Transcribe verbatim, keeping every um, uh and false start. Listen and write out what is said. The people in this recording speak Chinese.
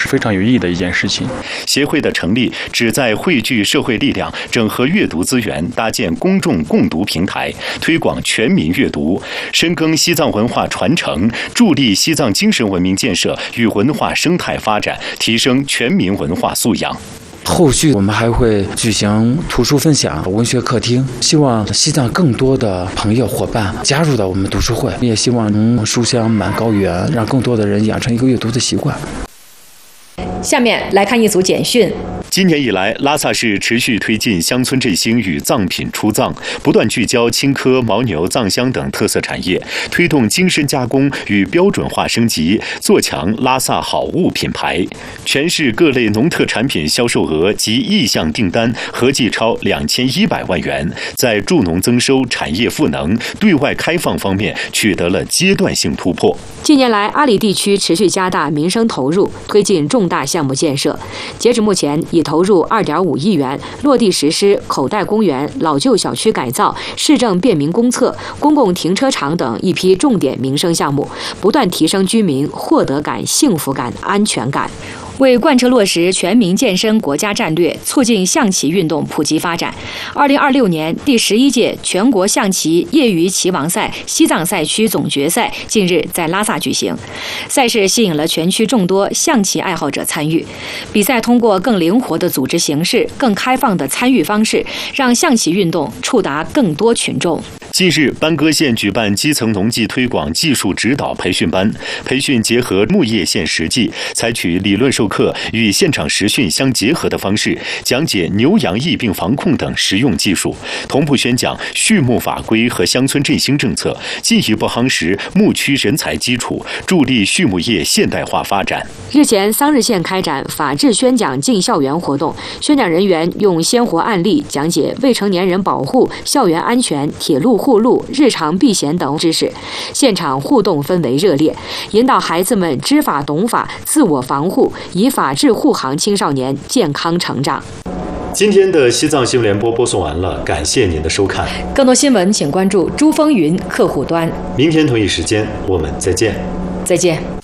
非常有意义的一件事情。 协会的成立旨在汇聚社会力量，整合阅读资源，搭建公众共读平台，推广全民阅读，深耕西藏文化传承，助力西藏精神文明建设与文化生态发展，提升全民文化素养。 后续我们还会举行图书分享、文学客厅，希望西藏更多的朋友伙伴加入到我们读书会，也希望能书香满高原，让更多的人养成一个阅读的习惯。 下面来看一组简讯。 今年以来，拉萨市持续推进乡村振兴与藏品出藏，不断聚焦青稞、牦牛、藏香等特色产业，推动精深加工与标准化升级，做强拉萨好物品牌。全市各类农特产品销售额及意向订单合计超两千一百万元，在助农增收、产业赋能、对外开放方面取得了阶段性突破。 近年来，阿里地区持续加大民生投入，推进重大项目建设。截至目前，已投入二点五亿元，落地实施口袋公园、老旧小区改造、市政便民公厕、公共停车场等一批重点民生项目，不断提升居民获得感、幸福感、安全感。为贯彻落实全民健身国家战略，促进象棋运动普及发展，二零二六年第十一届全国象棋业余棋王赛西藏赛区总决赛近日在拉萨举行。赛事吸引了全区众多象棋爱好者参与。比赛通过更灵活的组织形式、更开放的参与方式，让象棋运动触达更多群众。 近日，班戈县举办基层农技推广技术指导培训班，培训结合木叶县实际，采取理论授课与现场实训相结合的方式，讲解牛羊疫病防控等实用技术，同步宣讲畜牧法规和乡村振兴政策，进一步夯实牧区人才基础，助力畜牧业现代化发展。 日前，桑日县开展法治宣讲进校园活动，宣讲人员用鲜活案例讲解未成年人保护、校园安全、铁路护路、日常避险等知识，现场互动氛围热烈，引导孩子们知法懂法、自我防护，以法治护航青少年健康成长。 今天的西藏新闻联播播送完了，感谢您的收看。 更多新闻请关注珠风云客户端。 明天同一时间我们再见。 再见。